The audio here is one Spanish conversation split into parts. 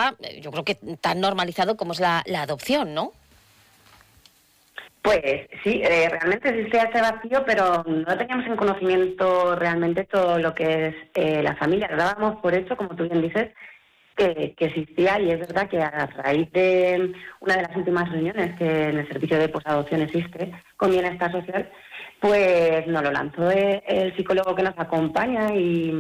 está, yo creo que tan normalizado como es la adopción, ¿no? Pues sí, realmente existía ese vacío, pero no teníamos en conocimiento realmente todo lo que es la familia. Dábamos por hecho, como tú bien dices, que existía, y es verdad que a raíz de una de las últimas reuniones que en el servicio de posadopción existe con Bienestar Social, pues nos lo lanzó el psicólogo que nos acompaña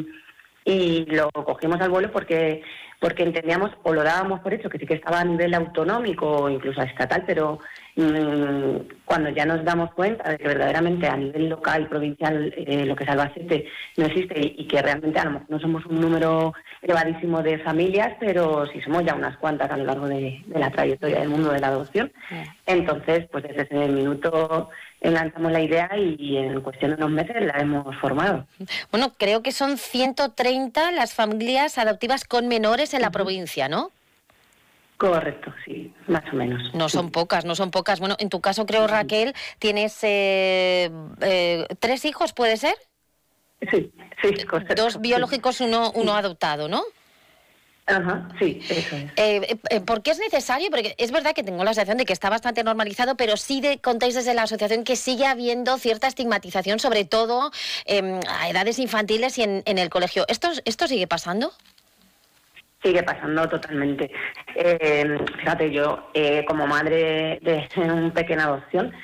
y lo cogimos al vuelo porque entendíamos o lo dábamos por hecho que sí que estaba a nivel autonómico o incluso estatal, pero cuando ya nos damos cuenta de que verdaderamente a nivel local, provincial, lo que es Albacete no existe y que realmente a lo mejor no somos un número elevadísimo de familias, pero sí somos ya unas cuantas a lo largo de la trayectoria del mundo de la adopción. Entonces, pues desde ese minuto lanzamos la idea y en cuestión de unos meses la hemos formado. Bueno, creo que son 130 las familias adoptivas con menores en la provincia, ¿no? Correcto, sí, más o menos. No son pocas, no son pocas. Bueno, en tu caso creo, Raquel, tienes 3 hijos, ¿puede ser? Sí, correcto. 2 biológicos, uno adoptado, ¿no? Ajá, sí, eso es. ¿Por qué es necesario? Porque es verdad que tengo la sensación de que está bastante normalizado, pero sí contáis desde la asociación que sigue habiendo cierta estigmatización, sobre todo a edades infantiles y en el colegio. ¿Esto sigue pasando? Sigue pasando totalmente. Fíjate, yo como madre de un pequeña adopción,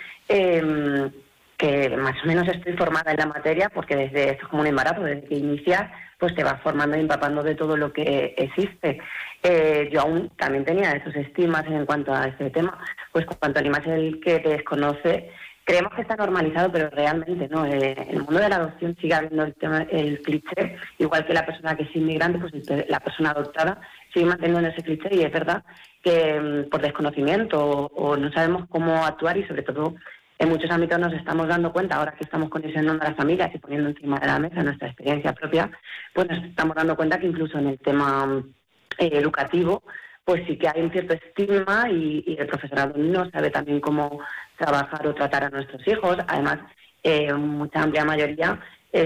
que más o menos estoy formada en la materia, porque desde esto es como un embarazo, desde que inicias, pues te vas formando y empapando de todo lo que existe. Yo aún también tenía esos estigmas en cuanto a este tema, pues cuanto más el que te desconoce, creemos que está normalizado, pero realmente no. En el mundo de la adopción sigue habiendo el cliché, igual que la persona que es inmigrante, pues la persona adoptada sigue manteniendo ese cliché, y es verdad que por desconocimiento o no sabemos cómo actuar, y sobre todo en muchos ámbitos nos estamos dando cuenta, ahora que estamos condicionando a las familias y poniendo encima de la mesa nuestra experiencia propia, pues nos estamos dando cuenta que incluso en el tema educativo, pues sí que hay un cierto estigma y el profesorado no sabe también cómo trabajar o tratar a nuestros hijos. Además, mucha amplia mayoría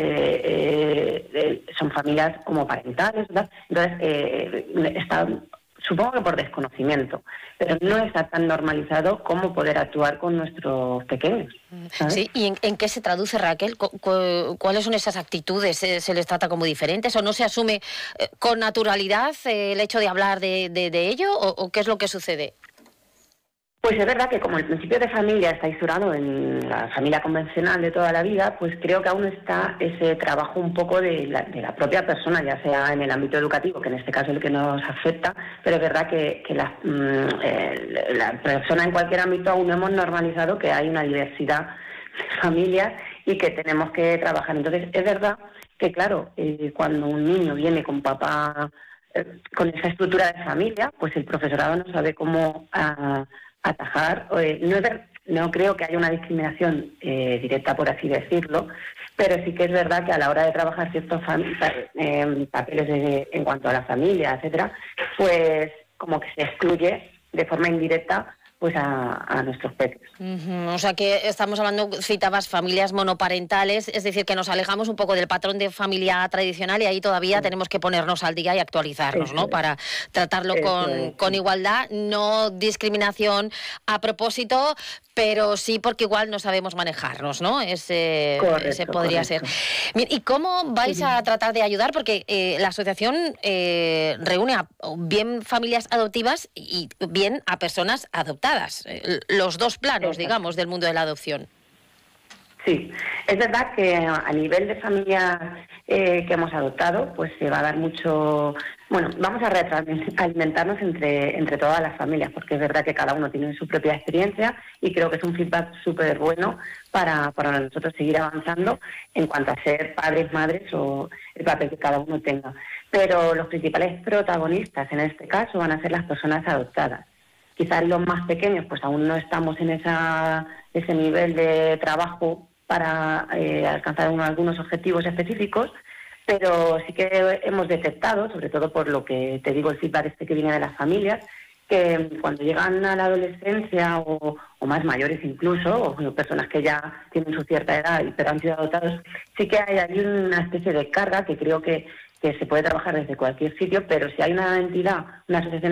son familias homoparentales, ¿verdad? Entonces, están, supongo que por desconocimiento, pero no está tan normalizado como poder actuar con nuestros pequeños, ¿sabes? Sí, ¿y en qué se traduce, Raquel? ¿Cuáles son esas actitudes? ¿Se les trata como diferentes o no se asume con naturalidad el hecho de hablar de ello o qué es lo que sucede? Pues es verdad que como el principio de familia está instaurado en la familia convencional de toda la vida, pues creo que aún está ese trabajo un poco de la propia persona, ya sea en el ámbito educativo, que en este caso es el que nos afecta, pero es verdad que la persona en cualquier ámbito aún no hemos normalizado que hay una diversidad de familias y que tenemos que trabajar. Entonces es verdad que, claro, cuando un niño viene con papá, con esa estructura de familia, pues el profesorado no sabe cómo atajar. No creo que haya una discriminación directa, por así decirlo, pero sí que es verdad que a la hora de trabajar ciertos papeles en cuanto a la familia, etcétera, pues como que se excluye de forma indirecta pues a nuestros peques. O sea que estamos hablando, citabas familias monoparentales, es decir, que nos alejamos un poco del patrón de familia tradicional y ahí todavía tenemos que ponernos al día y actualizarnos, ¿no? Para tratarlo con igualdad, no discriminación a propósito, pero sí porque igual no sabemos manejarnos, ¿no? Ese podría ser. ¿Y cómo vais a tratar de ayudar? Porque la asociación reúne a bien familias adoptivas y bien a personas adoptadas. Los dos planos, digamos, del mundo de la adopción. Sí, es verdad que a nivel de familias que hemos adoptado, pues se va a dar mucho. Bueno, vamos a retroalimentarnos entre todas las familias, porque es verdad que cada uno tiene su propia experiencia y creo que es un feedback súper bueno para nosotros seguir avanzando en cuanto a ser padres, madres o el papel que cada uno tenga. Pero los principales protagonistas en este caso van a ser las personas adoptadas. Quizás los más pequeños pues aún no estamos en ese nivel de trabajo para alcanzar algunos objetivos específicos, pero sí que hemos detectado, sobre todo por lo que te digo, el feedback que viene de las familias, que cuando llegan a la adolescencia o más mayores incluso, o personas que ya tienen su cierta edad pero han sido adoptados, sí que hay una especie de carga que creo que se puede trabajar desde cualquier sitio, pero si hay una entidad, una asociación